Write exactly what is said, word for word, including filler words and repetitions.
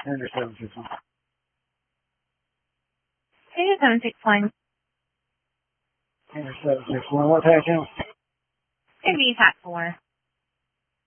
Enter seven six one. Hey, seven six one. Enter seven six one. What tax count? Maybe attack four.